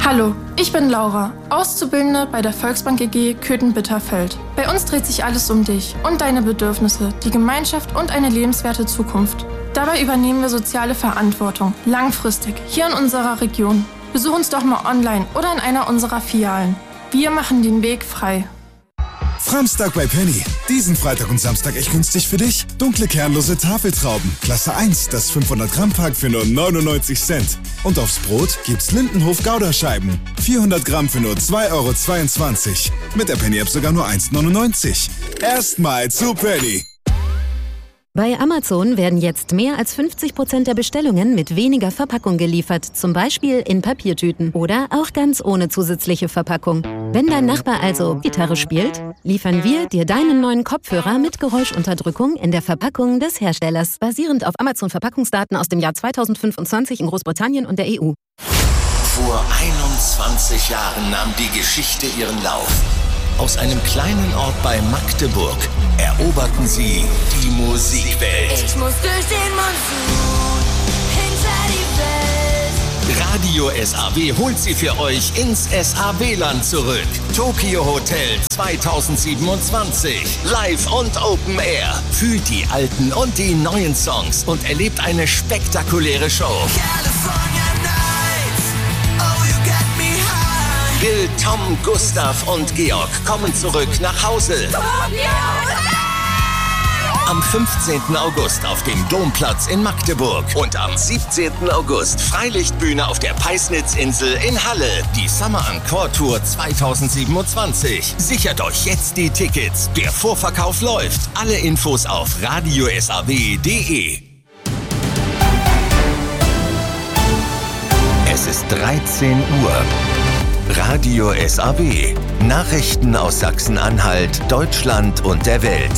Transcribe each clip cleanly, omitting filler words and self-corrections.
Hallo, ich bin Laura, Auszubildende bei der Volksbank EG Köthen-Bitterfeld. Bei uns dreht sich alles um dich und deine Bedürfnisse, die Gemeinschaft und eine lebenswerte Zukunft. Dabei übernehmen wir soziale Verantwortung, langfristig, hier in unserer Region. Besuch uns doch mal online oder in einer unserer Filialen. Wir machen den Weg frei. Framstag bei Penny. Diesen Freitag und Samstag echt günstig für dich. Dunkle kernlose Tafeltrauben. Klasse 1, das 500 Gramm Pack für nur 99 Cent. Und aufs Brot gibt's Lindenhof Gouda-Scheiben. 400 Gramm für nur 2,22 €. Mit der Penny-App sogar nur 1,99 €. Erstmal zu Penny. Bei Amazon werden jetzt mehr als 50% der Bestellungen mit weniger Verpackung geliefert, zum Beispiel in Papiertüten oder auch ganz ohne zusätzliche Verpackung. Wenn dein Nachbar also Gitarre spielt, liefern wir dir deinen neuen Kopfhörer mit Geräuschunterdrückung in der Verpackung des Herstellers, basierend auf Amazon-Verpackungsdaten aus dem Jahr 2025 in Großbritannien und der EU. Vor 21 Jahren nahm die Geschichte ihren Lauf. Aus einem kleinen Ort bei Magdeburg eroberten sie die Musikwelt. Ich muss durch den Monsun, hinter die Welt. Radio SAW holt sie für euch ins SAW-Land zurück. Tokyo Hotel 2027. Live und Open Air. Fühlt die alten und die neuen Songs und erlebt eine spektakuläre Show. Bill, Tom, Gustav und Georg kommen zurück nach Hause. Am 15. August auf dem Domplatz in Magdeburg und am 17. August Freilichtbühne auf der Peisnitzinsel in Halle. Die Summer Encore Tour 2027. Sichert euch jetzt die Tickets. Der Vorverkauf läuft. Alle Infos auf radiosaw.de. Es ist 13 Uhr. Radio SAW. Nachrichten aus Sachsen-Anhalt, Deutschland und der Welt.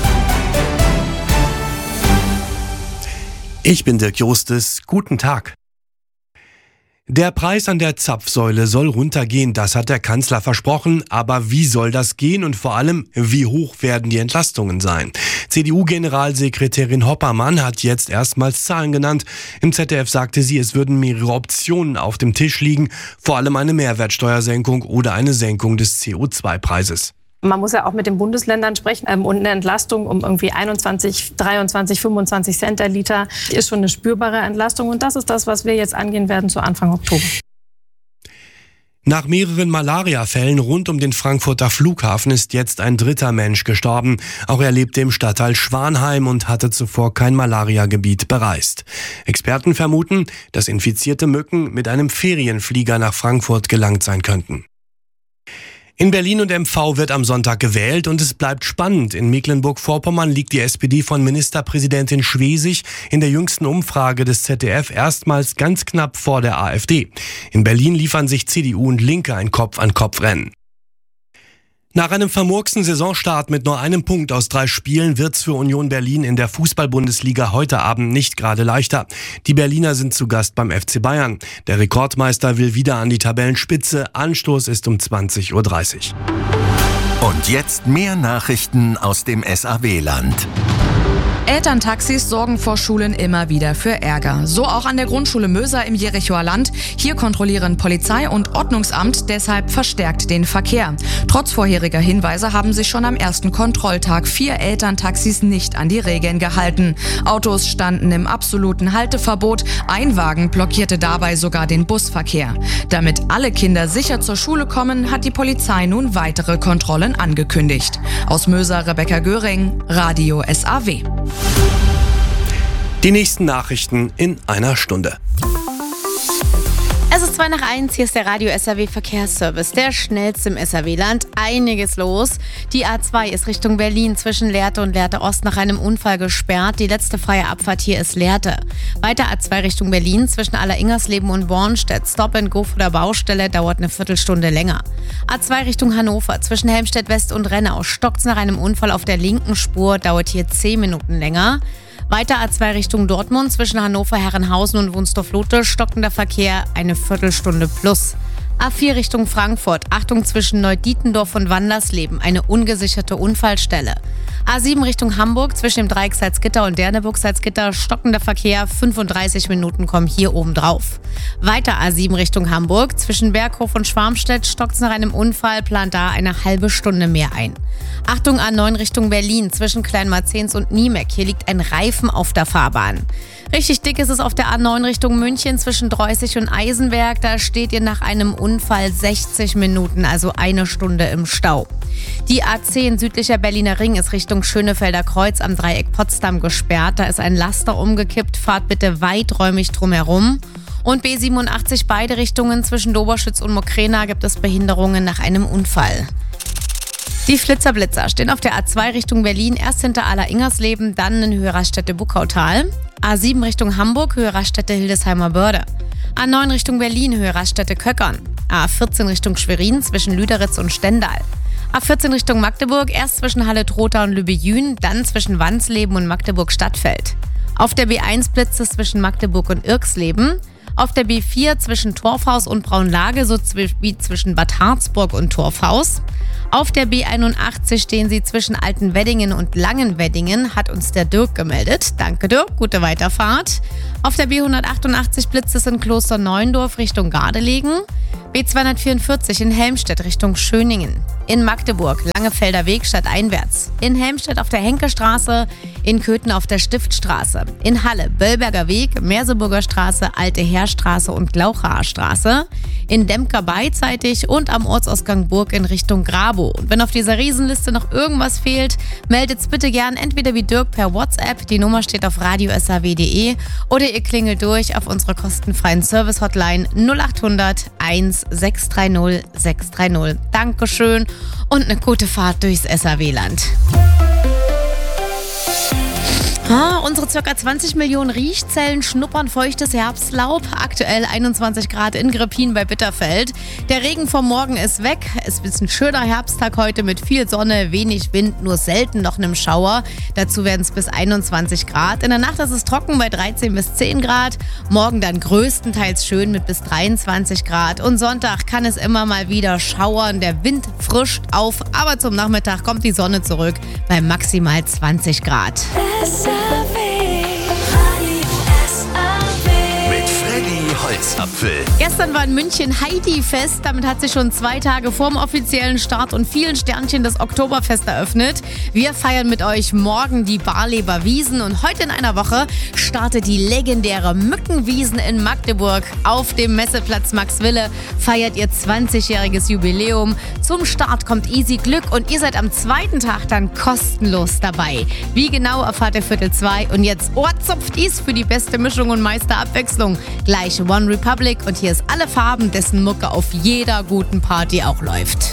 Ich bin Dirk Justus. Guten Tag. Der Preis an der Zapfsäule soll runtergehen, das hat der Kanzler versprochen. Aber wie soll das gehen und vor allem, wie hoch werden die Entlastungen sein? CDU-Generalsekretärin Hoppermann hat jetzt erstmals Zahlen genannt. Im ZDF sagte sie, es würden mehrere Optionen auf dem Tisch liegen, vor allem eine Mehrwertsteuersenkung oder eine Senkung des CO2-Preises. Man muss ja auch mit den Bundesländern sprechen und eine Entlastung um irgendwie 21, 23, 25 Cent der Liter ist schon eine spürbare Entlastung und das ist das, was wir jetzt angehen werden zu Anfang Oktober. Nach mehreren Malariafällen rund um den Frankfurter Flughafen ist jetzt ein dritter Mensch gestorben. Auch er lebte im Stadtteil Schwanheim und hatte zuvor kein Malariagebiet bereist. Experten vermuten, dass infizierte Mücken mit einem Ferienflieger nach Frankfurt gelangt sein könnten. In Berlin und MV wird am Sonntag gewählt und es bleibt spannend. In Mecklenburg-Vorpommern liegt die SPD von Ministerpräsidentin Schwesig in der jüngsten Umfrage des ZDF erstmals ganz knapp vor der AfD. In Berlin liefern sich CDU und Linke ein Kopf-an-Kopf-Rennen. Nach einem vermurksten Saisonstart mit nur einem Punkt aus 3 Spielen wird's für Union Berlin in der Fußball-Bundesliga heute Abend nicht gerade leichter. Die Berliner sind zu Gast beim FC Bayern. Der Rekordmeister will wieder an die Tabellenspitze. Anstoß ist um 20:30 Uhr. Und jetzt mehr Nachrichten aus dem SAW-Land. Elterntaxis sorgen vor Schulen immer wieder für Ärger. So auch an der Grundschule Möser im Jerichoer Land. Hier kontrollieren Polizei und Ordnungsamt deshalb verstärkt den Verkehr. Trotz vorheriger Hinweise haben sich schon am ersten Kontrolltag 4 Elterntaxis nicht an die Regeln gehalten. Autos standen im absoluten Halteverbot. Ein Wagen blockierte dabei sogar den Busverkehr. Damit alle Kinder sicher zur Schule kommen, hat die Polizei nun weitere Kontrollen angekündigt. Aus Möser Rebecca Göring, Radio SAW. Die nächsten Nachrichten in einer Stunde. Es ist 2:01, hier ist der Radio SAW Verkehrsservice, der schnellste im SAW-Land. Einiges los. Die A2 ist Richtung Berlin zwischen Lehrte und Lehrte Ost nach einem Unfall gesperrt. Die letzte freie Abfahrt hier ist Lehrte. Weiter A2 Richtung Berlin zwischen Alleringersleben und Bornstedt. Stop and Go vor der Baustelle dauert eine Viertelstunde länger. A2 Richtung Hannover zwischen Helmstedt West und Rennau stockt's nach einem Unfall auf der linken Spur, dauert hier 10 Minuten länger. Weiter A2 Richtung Dortmund zwischen Hannover, Herrenhausen und Wunstorf-Lotte stockender Verkehr eine Viertelstunde plus. A4 Richtung Frankfurt. Achtung zwischen Neudietendorf und Wandersleben. Eine ungesicherte Unfallstelle. A7 Richtung Hamburg. Zwischen dem Dreieck Salzgitter und Derneburg-Salzgitter. Stockender Verkehr. 35 Minuten kommen hier oben drauf. Weiter A7 Richtung Hamburg. Zwischen Berghof und Schwarmstedt stockt es nach einem Unfall. Plant da eine halbe Stunde mehr ein. Achtung A9 Richtung Berlin. Zwischen Kleinmarzens und Niemeck. Hier liegt ein Reifen auf der Fahrbahn. Richtig dick ist es auf der A9 Richtung München zwischen Dreußig und Eisenberg. Da steht ihr nach einem Unfall 60 Minuten, also eine Stunde im Stau. Die A10 südlicher Berliner Ring ist Richtung Schönefelder Kreuz am Dreieck Potsdam gesperrt. Da ist ein Laster umgekippt. Fahrt bitte weiträumig drumherum. Und B87 beide Richtungen zwischen Doberschütz und Mokrena gibt es Behinderungen nach einem Unfall. Die Flitzerblitzer stehen auf der A2 Richtung Berlin, erst hinter Aller-Ingersleben, dann in Höhe-Raststätte-Buckautal. A7 Richtung Hamburg, Höhe-Raststätte-Hildesheimer Börde. A9 Richtung Berlin, Höhe-Raststätte-Köckern. A14 Richtung Schwerin zwischen Lüderitz und Stendal. A14 Richtung Magdeburg, erst zwischen Halle-Trotha und Lübbe-Jühn, dann zwischen Wansleben und Magdeburg-Stadtfeld. Auf der B1 blitzt es zwischen Magdeburg und Irksleben. Auf der B4 zwischen Torfhaus und Braunlage, so wie zwischen Bad Harzburg und Torfhaus. Auf der B81 stehen sie zwischen Altenweddingen und Langenweddingen, hat uns der Dirk gemeldet. Danke Dirk, gute Weiterfahrt. Auf der B188 blitzt es in Klosterneuendorf Richtung Gardelegen. B244 in Helmstedt Richtung Schöningen. In Magdeburg, Langefelder Weg stadteinwärts. In Helmstedt auf der Henkestraße, in Köthen auf der Stiftstraße. In Halle, Böllberger Weg, Merseburger Straße, Alte Heerstraße und Glauchaer Straße. In Demker beidseitig und am Ortsausgang Burg in Richtung Grabow. Und wenn auf dieser Riesenliste noch irgendwas fehlt, meldet's bitte gern entweder wie Dirk per WhatsApp, die Nummer steht auf radio.saw.de, oder ihr klingelt durch auf unsere kostenfreien Service-Hotline 0800 1630 630. Dankeschön und eine gute Fahrt durchs SAW-Land. Unsere ca. 20 Millionen Riechzellen schnuppern feuchtes Herbstlaub. Aktuell 21 Grad in Greppin bei Bitterfeld. Der Regen vom Morgen ist weg. Es ist ein schöner Herbsttag heute mit viel Sonne, wenig Wind, nur selten noch einem Schauer. Dazu werden es bis 21 Grad. In der Nacht ist es trocken bei 13 bis 10 Grad. Morgen dann größtenteils schön mit bis 23 Grad. Und Sonntag kann es immer mal wieder schauern. Der Wind frischt auf, aber zum Nachmittag kommt die Sonne zurück bei maximal 20 Grad. Mit Freddy Holzapfel. Gestern war in München Heidi-Fest. Damit hat sich schon 2 Tage vor dem offiziellen Start und vielen Sternchen das Oktoberfest eröffnet. Wir feiern mit euch morgen die Barleber Wiesen und heute in einer Woche startet die legendäre Mückenwiesen in Magdeburg. Auf dem Messeplatz Maxwille feiert ihr 20-jähriges Jubiläum. Zum Start kommt Easy Glück und ihr seid am zweiten Tag dann kostenlos dabei. Wie genau erfahrt ihr Viertel 2 und jetzt ohrzupft is für die beste Mischung und meiste Abwechslung. Gleich One Republic und hier ist alle Farben, dessen Mucke auf jeder guten Party auch läuft.